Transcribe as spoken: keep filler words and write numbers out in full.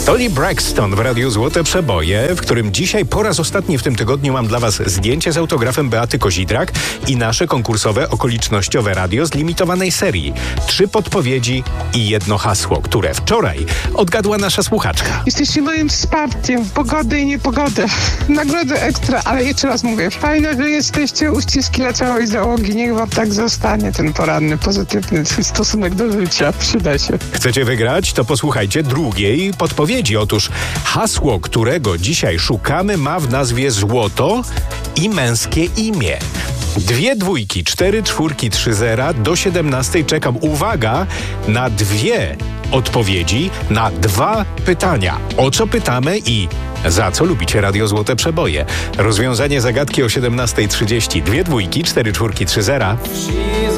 Toni Braxton w Radiu Złote Przeboje, w którym dzisiaj po raz ostatni w tym tygodniu mam dla Was zdjęcie z autografem Beaty Kozidrak i nasze konkursowe okolicznościowe radio z limitowanej serii. Trzy podpowiedzi i jedno hasło, które wczoraj odgadła nasza słuchaczka. Jesteście moim wsparciem w pogodę i niepogodę. Nagrody ekstra, ale jeszcze raz mówię, fajne, że jesteście, uściski dla całej załogi. Niech wam tak zostanie ten poranny, pozytywny stosunek do życia. Przyda się. Chcecie wygrać? To posłuchajcie drugiej podpowiedzi. Otóż hasło, którego dzisiaj szukamy, ma w nazwie złoto i męskie imię. Dwie dwójki, cztery czwórki, trzy zera. Do siedemnastej czekam, uwaga, na dwie odpowiedzi, na dwa pytania. O co pytamy i za co lubicie Radio Złote Przeboje? Rozwiązanie zagadki o siedemnastej trzydzieści. Dwie dwójki, cztery czwórki, trzy zera.